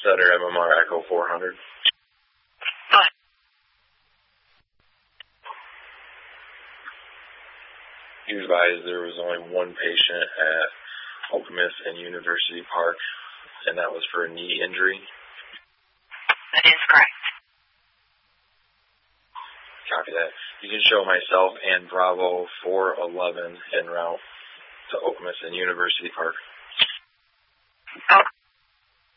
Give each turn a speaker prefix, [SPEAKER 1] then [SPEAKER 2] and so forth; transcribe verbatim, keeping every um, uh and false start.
[SPEAKER 1] Center M M R Echo four hundred.
[SPEAKER 2] Fine.
[SPEAKER 1] He was advised there was only one patient at Okemos and University Park, and that was for a knee injury.
[SPEAKER 2] That is correct.
[SPEAKER 1] Copy that. You can show myself and Bravo four eleven en route to Okemos and University Park.
[SPEAKER 2] Okay.